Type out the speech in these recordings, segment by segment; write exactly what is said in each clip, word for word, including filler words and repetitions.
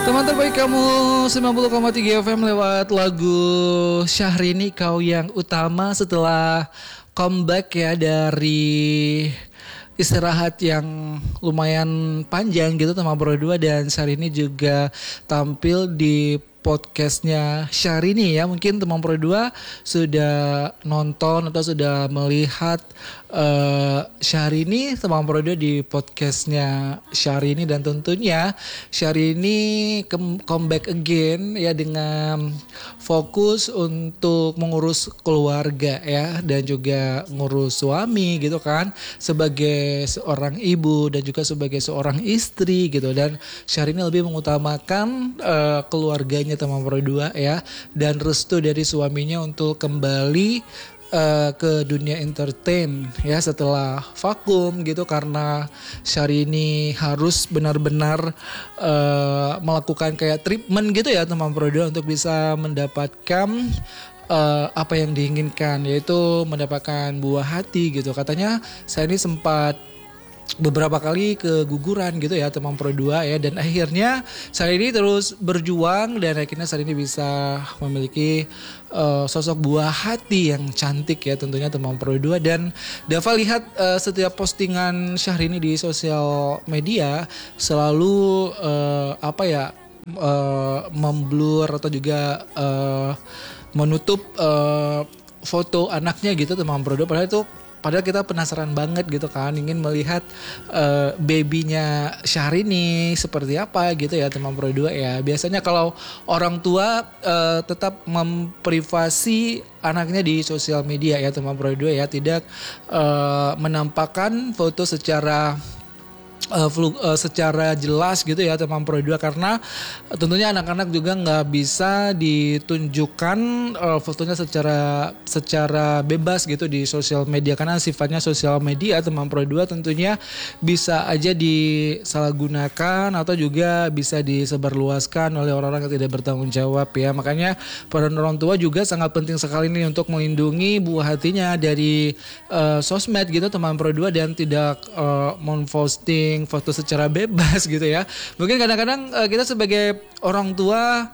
Teman terbaik kamu sembilan puluh koma tiga F M lewat lagu Syahrini Kau Yang Utama setelah comeback ya dari istirahat yang lumayan panjang gitu teman berdua, dan Syahrini juga tampil di podcastnya Syahrini ya. Mungkin teman berdua sudah nonton atau sudah melihat uh, Syahrini teman berdua di podcastnya Syahrini, dan tentunya Syahrini comeback again ya dengan fokus untuk mengurus keluarga ya, dan juga ngurus suami gitu kan, sebagai seorang ibu dan juga sebagai seorang istri gitu. Dan Syahrini lebih mengutamakan uh, keluarganya teman berdua ya, dan restu dari suaminya untuk kembali uh, ke dunia entertain ya setelah vakum gitu, karena Syahrini harus benar-benar uh, melakukan kayak treatment gitu ya teman berdua untuk bisa mendapatkan Uh, apa yang diinginkan, yaitu mendapatkan buah hati gitu. Katanya saya ini sempat beberapa kali keguguran gitu ya teman pro dua ya, dan akhirnya saya ini terus berjuang dan akhirnya saya ini bisa memiliki uh, sosok buah hati yang cantik ya tentunya teman pro dua. Dan Dava lihat uh, setiap postingan Syahrini di sosial media selalu uh, apa ya uh, memblur atau juga uh, menutup uh, foto anaknya gitu teman pro dua, padahal itu Padahal kita penasaran banget gitu kan, ingin melihat uh, babynya Syahrini seperti apa gitu ya teman pro dua ya. Biasanya kalau orang tua uh, tetap memprivasi anaknya di sosial media ya teman pro dua ya, tidak uh, menampakkan foto secara Uh, flu, uh, secara jelas gitu ya teman pro dua, karena tentunya anak-anak juga nggak bisa ditunjukkan uh, fotonya secara secara bebas gitu di sosial media, karena sifatnya sosial media teman pro dua tentunya bisa aja disalahgunakan atau juga bisa disebarluaskan oleh orang-orang yang tidak bertanggung jawab ya. Makanya peran orang tua juga sangat penting sekali nih untuk melindungi buah hatinya dari uh, sosmed gitu teman pro dua, dan tidak uh, memposting foto secara bebas gitu ya. Mungkin kadang-kadang uh, kita sebagai orang tua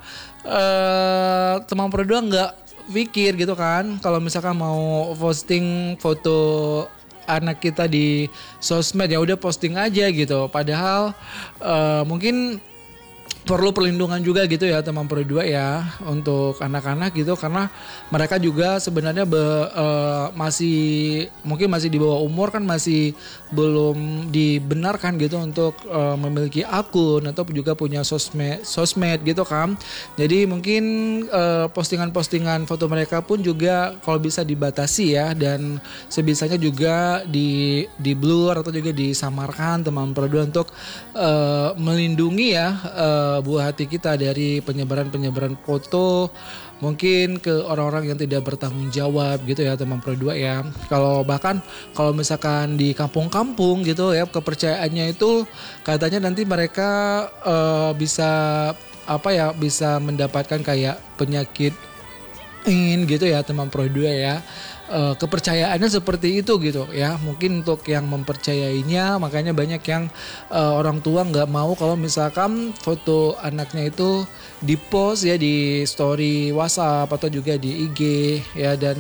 uh, teman pro dua nggak pikir gitu kan, kalau misalkan mau posting foto anak kita di sosmed ya udah posting aja gitu. Padahal uh, mungkin perlu perlindungan juga gitu ya teman pro dua ya untuk anak-anak gitu, karena mereka juga sebenarnya be, uh, masih mungkin masih di bawah umur kan, masih belum dibenarkan gitu untuk uh, memiliki akun atau juga punya sosmed sosmed gitu kan. Jadi mungkin uh, postingan-postingan foto mereka pun juga kalau bisa dibatasi ya, dan sebisanya juga di di blur atau juga disamarkan teman pro dua untuk uh, melindungi ya uh, buah hati kita dari penyebaran-penyebaran foto mungkin ke orang-orang yang tidak bertanggung jawab gitu ya teman pro dua ya. Kalau bahkan kalau misalkan di kampung-kampung gitu ya, kepercayaannya itu katanya nanti mereka uh, bisa apa ya bisa mendapatkan kayak penyakit ingin gitu ya teman pro dua ya. Uh, kepercayaannya seperti itu gitu ya. Mungkin untuk yang mempercayainya, makanya banyak yang uh, orang tua nggak mau kalau misalkan foto anaknya itu dipost ya di story WhatsApp atau juga di I G ya, dan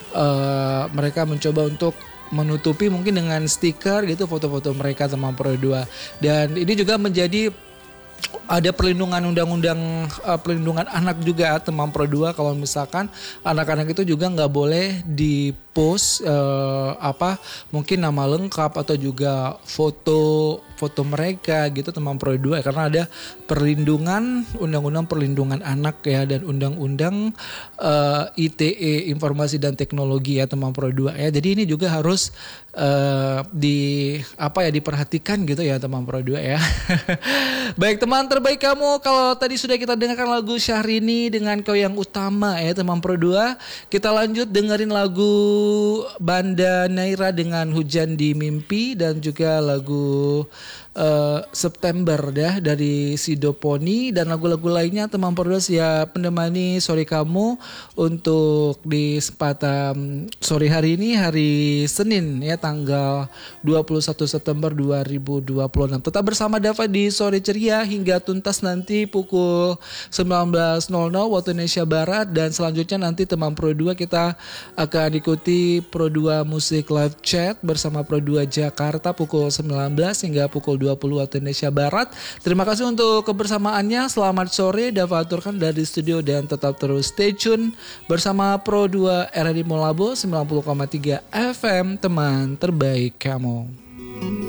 uh, mereka mencoba untuk menutupi mungkin dengan stiker gitu foto-foto mereka teman pro dua. Dan ini juga menjadi ada perlindungan undang-undang uh, perlindungan anak juga teman pro dua, kalau misalkan anak-anak itu juga nggak boleh di post uh, apa mungkin nama lengkap atau juga foto foto mereka gitu teman pro dua, karena ada perlindungan undang-undang perlindungan anak ya, dan undang-undang uh, I T E informasi dan teknologi ya teman pro dua ya. Jadi ini juga harus uh, di apa ya diperhatikan gitu ya teman pro dua ya. Baik teman terbaik kamu, kalau tadi sudah kita dengarkan lagu Syahrini dengan Kau Yang Utama ya teman pro dua, kita lanjut dengerin lagu Banda Naira dengan Hujan di Mimpi, dan juga lagu uh, September ya dari Sidoponi, dan lagu-lagu lainnya teman Pro dua siap menemani sore kamu untuk di kesempatan sore hari ini, hari Senin ya, tanggal dua puluh satu September dua ribu dua puluh enam. Tetap bersama Dava di Sore Ceria hingga tuntas nanti pukul sembilan belas nol nol waktu Indonesia Barat, dan selanjutnya nanti teman Pro dua kita akan ikuti Pro dua Musik Live Chat bersama Pro dua Jakarta pukul sembilan belas hingga pukul dua puluh waktu Indonesia Barat. Terima kasih untuk kebersamaannya. Selamat sore, Dava aturkan dari studio, dan tetap terus stay tune bersama Pro dua R R I Molabo sembilan puluh koma tiga F M, teman terbaik kamu.